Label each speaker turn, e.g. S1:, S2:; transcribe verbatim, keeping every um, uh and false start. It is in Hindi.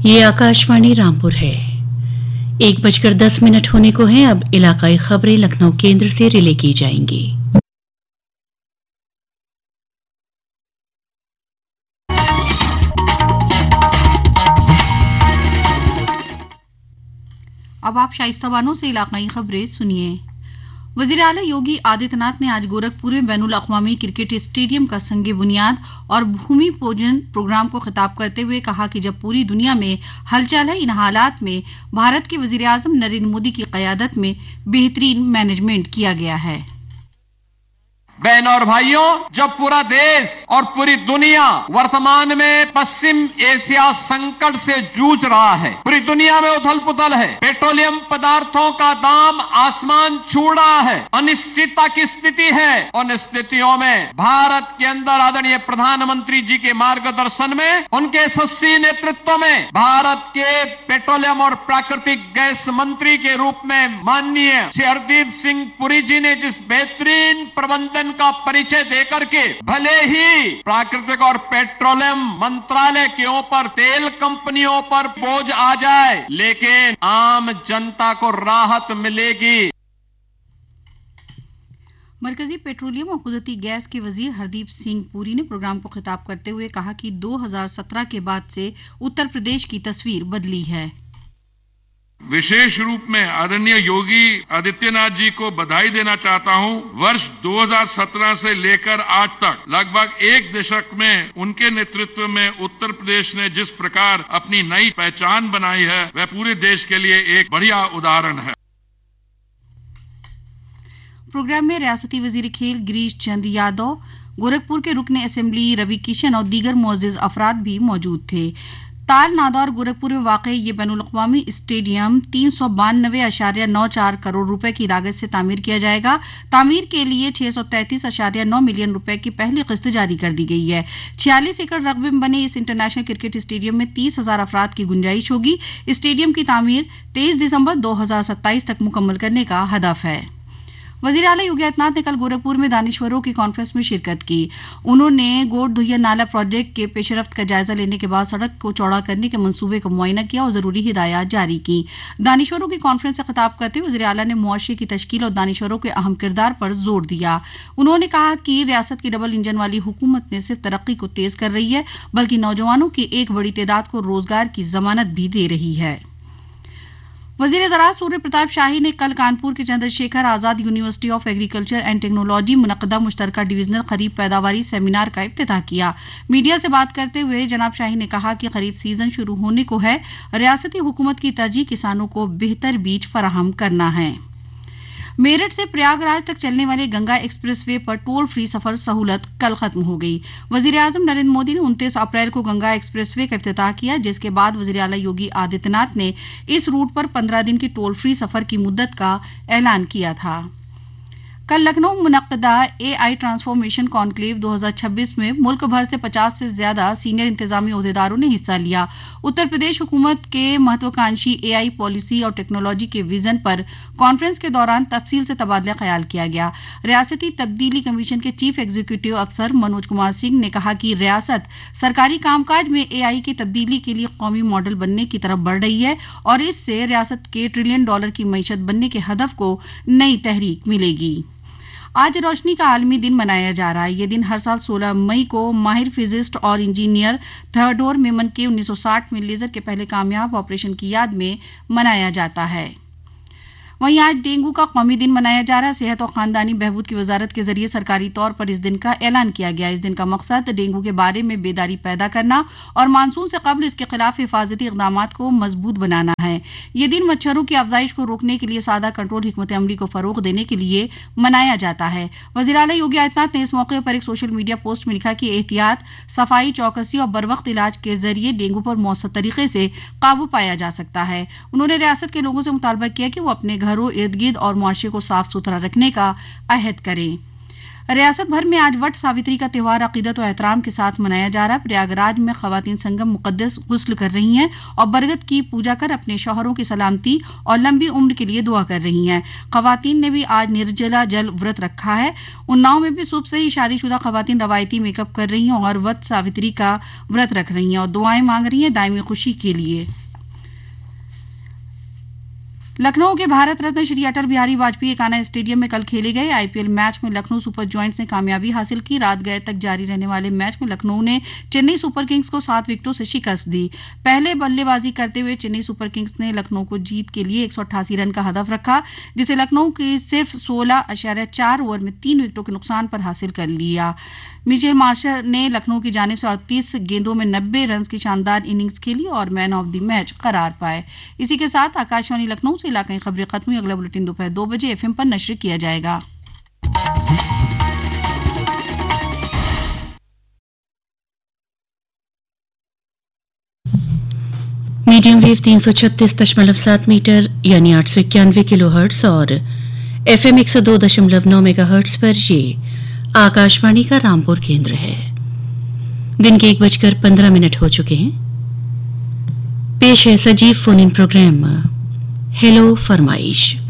S1: ये आकाशवाणी रामपुर है। एक बजकर दस मिनट होने को है। अब इलाकाई खबरें लखनऊ केंद्र से रिले की जाएंगी।
S2: अब आप शाइस्ता बानो से इलाकाई खबरें सुनिए। वजीर आला योगी आदित्यनाथ ने आज गोरखपुर में बैनुल अक़वामी क्रिकेट स्टेडियम का संगे बुनियाद और भूमि पूजन प्रोग्राम को खिताब करते हुए कहा कि जब पूरी दुनिया में हलचल है, इन हालात में भारत के वजीर आज़म नरेंद्र मोदी की क़यादत में बेहतरीन मैनेजमेंट किया गया है।
S3: बहनों और भाइयों, जब पूरा देश और पूरी दुनिया वर्तमान में पश्चिम एशिया संकट से जूझ रहा है, पूरी दुनिया में उथल पुथल है, पेट्रोलियम पदार्थों का दाम आसमान छू रहा है, अनिश्चितता की स्थिति है, उन स्थितियों में भारत के अंदर आदरणीय प्रधानमंत्री जी के मार्गदर्शन में, उनके यशस्वी नेतृत्व में भारत के पेट्रोलियम और प्राकृतिक गैस मंत्री के रूप में माननीय श्री हरदीप सिंह पुरी जी ने जिस बेहतरीन प्रबंधन का परिचय देकर के भले ही प्राकृतिक और पेट्रोलियम मंत्रालय के ऊपर तेल कंपनियों पर बोझ आ जाए, लेकिन आम जनता को राहत मिलेगी।
S2: मरकजी पेट्रोलियम और कुदरती गैस के वजीर हरदीप सिंह पुरी ने प्रोग्राम को खिताब करते हुए कहा कि दो हज़ार सत्रह के बाद से उत्तर प्रदेश की तस्वीर बदली है।
S4: विशेष रूप में आदरणीय योगी आदित्यनाथ जी को बधाई देना चाहता हूं। वर्ष दो हज़ार सत्रह से लेकर आज तक लगभग एक दशक में उनके नेतृत्व में उत्तर प्रदेश ने जिस प्रकार अपनी नई पहचान बनाई है, वह पूरे देश के लिए एक बढ़िया उदाहरण है।
S2: प्रोग्राम में रियासती वजीर खेल गिरीश चंद यादव, गोरखपुर के रुकने असेंबली रवि किशन और दीगर मोअज़्ज़िज़ अफराद भी मौजूद थे। ताल नादौर गोरखपुर में वाक़ ये बैनुल अक़वामी स्टेडियम तीन सौ बानवे अशारिया नौ चार करोड़ रुपए की लागत से तामीर किया जाएगा। तामीर के लिए छह सौ तैंतीस अशारिया नौ मिलियन रुपए की पहली किस्त जारी कर दी गई है। छियालीस एकड़ रकबे में बने इस इंटरनेशनल क्रिकेट स्टेडियम में तीस हजार अफराद की गुंजाइश होगी। स्टेडियम की तामीर तेईस दिसंबर दो हजार सत्ताईस तक मुकम्मल करने का हदफ है। वजीर आला योगी आदित्यनाथ ने कल गोरखपुर में दानिश्वरों की कॉन्फ्रेंस में शिरकत की। उन्होंने गोड धुइया नाला प्रोजेक्ट के पेशरफ्त का जायजा लेने के बाद सड़क को चौड़ा करने के मंसूबे का मुआयना किया और जरूरी हिदायत जारी की। दानिश्वरों की कॉन्फ्रेंस से खिताब करते हुए वजीर आला ने मुआशरे की तश्कील और दानिश्वरों के अहम किरदार पर जोर दिया। उन्होंने कहा कि रियासत की डबल इंजन वाली हुकूमत ने सिर्फ तरक्की को तेज कर रही है, बल्कि नौजवानों की एक बड़ी तादाद को रोजगार की जमानत भी दे रही है। वजीर ज़राअत सूर्य प्रताप शाही ने कल कानपुर के Chandrashekhar Azad university of agriculture and technology मुनक़दा मुश्तरका divisional खरीफ पैदावारी सेमिनार का इफ्तिताह किया। मीडिया से बात करते हुए जनाब शाही ने कहा कि खरीफ सीजन शुरू होने को है। रियासती हुकूमत की तरजीह किसानों को बेहतर बीज फराहम करना है। मेरठ से प्रयागराज तक चलने वाले गंगा एक्सप्रेसवे पर टोल फ्री सफर सहूलत कल खत्म हो गई। वजीर आजम नरेंद्र मोदी ने उनतीस अप्रैल को गंगा एक्सप्रेसवे का इफ्तिताह किया, जिसके बाद वजीर आला योगी आदित्यनाथ ने इस रूट पर पंद्रह दिन की टोल फ्री सफर की मुद्दत का ऐलान किया था। कल लखनऊ मुनक़दा एआई ट्रांसफॉर्मेशन कॉन्क्लेव दो हज़ार छब्बीस में मुल्क भर से पचास से ज्यादा सीनियर इंतजामी ओहदेदारों ने हिस्सा लिया। उत्तर प्रदेश हुकूमत के महत्वाकांक्षी एआई पॉलिसी और टेक्नोलॉजी के विजन पर कॉन्फ्रेंस के दौरान तफसील से तबादला ख्याल किया गया। रियासती तब्दीली कमीशन के चीफ एग्जीक्यूटिव अफसर मनोज कुमार सिंह ने कहा कि रियासत सरकारी कामकाज में एआई की तब्दीली के लिए कौमी मॉडल बनने की तरफ बढ़ रही है और इससे रियासत के ट्रिलियन डॉलर की मईशत बनने के हदफ को नई तहरीक मिलेगी। आज रोशनी का आलमी दिन मनाया जा रहा है। ये दिन हर साल सोलह मई को माहिर फिजिस्ट और इंजीनियर थियोडोर मेमन के उन्नीस सौ साठ में लेजर के पहले कामयाब ऑपरेशन की याद में मनाया जाता है। वहीं आज डेंगू का कौमी दिन मनाया जा रहा है। सेहत और खानदानी बहबूद की वजारत के जरिए सरकारी तौर पर इस दिन का ऐलान किया गया। इस दिन का मकसद डेंगू के बारे में बेदारी पैदा करना और मानसून से कबल इसके खिलाफ हिफाजती इकदाम को मजबूत बनाना है। ये दिन मच्छरों की अफजाइश को रोकने के लिए सादा कंट्रोल हिकमत अमली को फरोग देने के लिए मनाया जाता है। वज़ीर आला योगी आदित्यनाथ ने इस मौके पर एक सोशल मीडिया पोस्ट में लिखा कि एहतियात, सफाई, चौकसी और बरवक्त इलाज के जरिए डेंगू पर मौसर तरीके से काबू पाया जा सकता है। उन्होंने रियासत के लोगों से मुतालबा किया कि वो अपने घरों, इर्द गिर्द और मुआशरे को साफ सुथरा रखने का अहद करें। रियासत भर में आज वट सावित्री का त्योहार अकीदत और एहतराम के साथ मनाया जा रहा है। प्रयागराज में खवातीन संगम मुकद्दस गुस्ल कर रही हैं और बरगद की पूजा कर अपने शौहरों की सलामती और लंबी उम्र के लिए दुआ कर रही हैं। खवातीन ने भी आज निर्जला जल व्रत रखा है। उन्नाव में भी सुबह से ही शादीशुदा खवातीन रवायती मेकअप कर रही हैं और वट सावित्री का व्रत रख रही हैं और दुआएं मांग रही हैं दायमी खुशी के लिए। लखनऊ के भारत रत्न श्री अटल बिहारी वाजपेयी एकाना स्टेडियम में कल खेले गए आईपीएल मैच में लखनऊ सुपर जॉयंट्स ने कामयाबी हासिल की। रात गए तक जारी रहने वाले मैच में लखनऊ ने चेन्नई सुपर किंग्स को सात विकेटों से शिकस्त दी। पहले बल्लेबाजी करते हुए चेन्नई सुपर किंग्स ने लखनऊ को जीत के लिए एक सौ अट्ठासी रन का हदफ रखा, जिसे लखनऊ की सिर्फ सोलह अशारिया चार ओवर में तीन विकेटों के नुकसान पर हासिल कर लिया। मिचेल मार्शल ने लखनऊ की जानिब से अड़तीस गेंदों में नब्बे रन की शानदार इनिंग्स खेली और मैन ऑफ द मैच करार पाए। इसी के साथ आकाशवाणी लखनऊ से इलाकाई खबरें खत्म हुई। अगला बुलेटिन दोपहर दो बजे एफएम पर नश्र किया जाएगा।
S1: मीडियम वेव तीन सौ छत्तीस दशमलव सात मीटर यानी आठ सौ इक्यानवे किलो हर्ट्स और एफएम एक सौ दो दशमलव नौ मेगा हर्ट्स पर ये आकाशवाणी का रामपुर केंद्र है। दिन के एक बजकर पंद्रह मिनट हो चुके हैं। पेश है सजीव फोन इन प्रोग्राम हेलो फरमाइश।